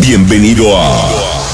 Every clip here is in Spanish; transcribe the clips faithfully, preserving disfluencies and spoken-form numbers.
Bienvenido a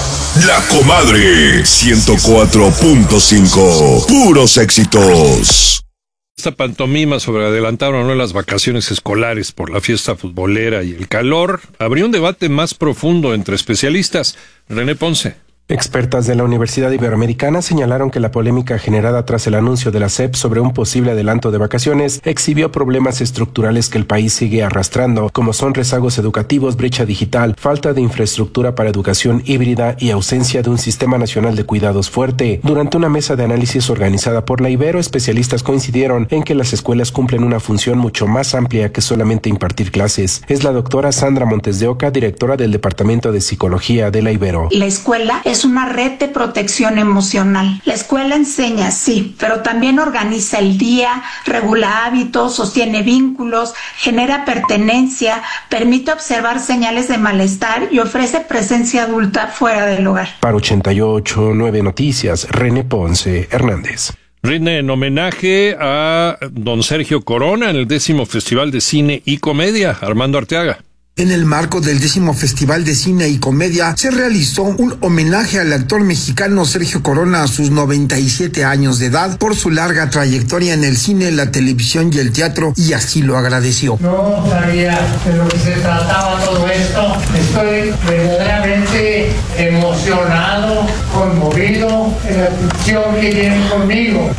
La Comadre ciento cuatro punto cinco. Puros éxitos. Esta pantomima sobre adelantar o no las vacaciones escolares por la fiesta futbolera y el calor abrió un debate más profundo entre especialistas. René Ponce. Expertas de la Universidad Iberoamericana señalaron que la polémica generada tras el anuncio de la S E P sobre un posible adelanto de vacaciones exhibió problemas estructurales que el país sigue arrastrando, como son rezagos educativos, brecha digital, falta de infraestructura para educación híbrida y ausencia de un sistema nacional de cuidados fuerte. Durante una mesa de análisis organizada por la Ibero, especialistas coincidieron en que las escuelas cumplen una función mucho más amplia que solamente impartir clases. Es la doctora Sandra Montes de Oca, directora del Departamento de Psicología de la Ibero. La escuela es Es una red de protección emocional. La escuela enseña, sí, pero también organiza el día, regula hábitos, sostiene vínculos, genera pertenencia, permite observar señales de malestar y ofrece presencia adulta fuera del hogar. Para ochenta y ocho punto nueve Noticias, René Ponce Hernández. Rinde en homenaje a don Sergio Corona en el décimo Festival de Cine y Comedia. Armando Arteaga. En el marco del décimo Festival de Cine y Comedia se realizó un homenaje al actor mexicano Sergio Corona a sus noventa y siete años de edad por su larga trayectoria en el cine, la televisión y el teatro, y así lo agradeció. No sabía de lo que se trataba todo esto. Estoy verdaderamente emocionado, conmovido en la atención que tienen conmigo.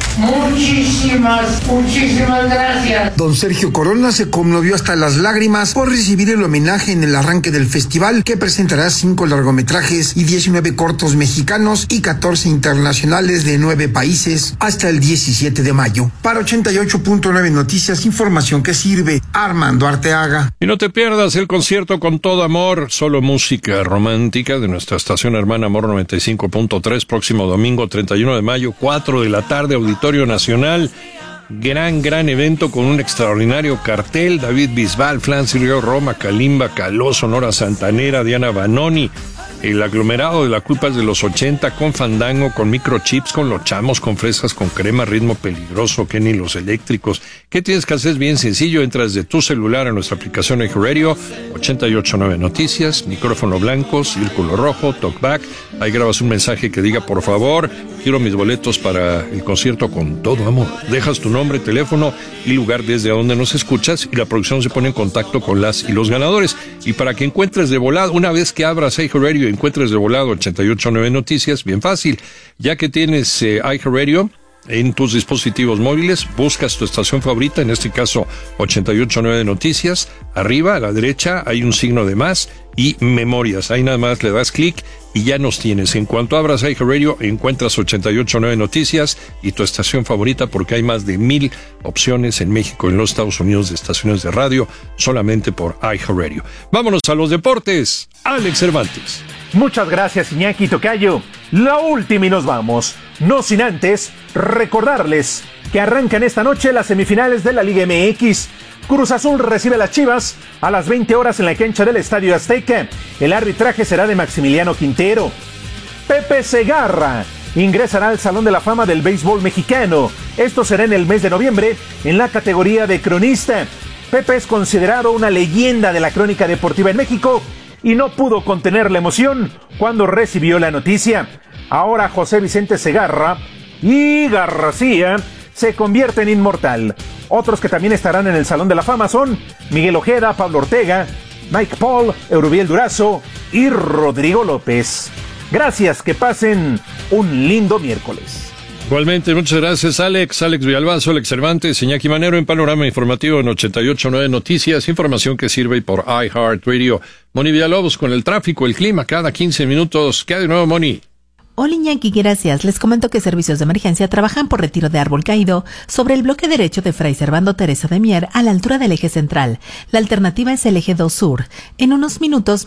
Muchísimas, muchísimas gracias. Don Sergio Corona se conmovió hasta las lágrimas por recibir el homenaje en el arranque del festival, que presentará cinco largometrajes y diecinueve cortos mexicanos y catorce internacionales de nueve países hasta el diecisiete de mayo. Para ochenta y ocho punto nueve Noticias, información que sirve. Armando Arteaga. Y no te pierdas el concierto Con Todo Amor, solo música romántica de nuestra estación hermana Amor noventa y cinco punto tres, próximo domingo treinta y uno de mayo, cuatro de la tarde, Auditorio Nacional. Gran, gran evento con un extraordinario cartel. David Bisbal, Francis Río Roma, Kalimba, Caló, Sonora Santanera, Diana Banoni. El aglomerado de la culpa es de los ochenta, con fandango, con microchips, con los chamos, con fresas, con crema, ritmo peligroso, Kenny los eléctricos. ¿Qué tienes que hacer? Es bien sencillo, entras de tu celular a nuestra aplicación Eje Radio, ochenta y ocho punto nueve Noticias, micrófono blanco, círculo rojo, talkback, ahí grabas un mensaje que diga, por favor, quiero mis boletos para el concierto Con Todo Amor. Dejas tu nombre, teléfono y lugar desde donde nos escuchas y la producción se pone en contacto con las y los ganadores. Y para que encuentres de volada, una vez que abras Eje Radio, encuentres de volado ochenta y ocho punto nueve Noticias, bien fácil, ya que tienes eh, iHeartRadio en tus dispositivos móviles, buscas tu estación favorita, en este caso ochenta y ocho punto nueve Noticias, arriba a la derecha hay un signo de más y memorias, ahí nada más le das clic y ya nos tienes. En cuanto abras iHeartRadio, encuentras ochenta y ocho punto nueve Noticias y tu estación favorita, porque hay más de mil opciones en México y en los Estados Unidos de estaciones de radio solamente por iHeartRadio. Vámonos a los deportes. Alex Cervantes. Muchas gracias, Iñaki Tocayo. La última y nos vamos. No sin antes recordarles que arrancan esta noche las semifinales de la Liga M X. Cruz Azul recibe a las Chivas a las veinte horas en la cancha del Estadio Azteca. El arbitraje será de Maximiliano Quintero. Pepe Segarra ingresará al Salón de la Fama del Béisbol Mexicano. Esto será en el mes de noviembre en la categoría de cronista. Pepe es considerado una leyenda de la crónica deportiva en México y no pudo contener la emoción cuando recibió la noticia. Ahora José Vicente Segarra y García se convierten en inmortal. Otros que también estarán en el Salón de la Fama son Miguel Ojeda, Pablo Ortega, Mike Paul, Eurubiel Durazo y Rodrigo López. Gracias, que pasen un lindo miércoles. Igualmente, muchas gracias, Alex. Alex Villalbazo, Alex Cervantes, Iñaki Manero en Panorama Informativo en ochenta y ocho punto nueve Noticias, información que sirve por iHeartRadio. Moni Villalobos con el tráfico, el clima, cada quince minutos. ¿Qué hay de nuevo, Moni? Hola, Iñaki, gracias. Les comento que servicios de emergencia trabajan por retiro de árbol caído sobre el bloque derecho de Fray Servando Teresa de Mier a la altura del eje central. La alternativa es el eje dos sur. En unos minutos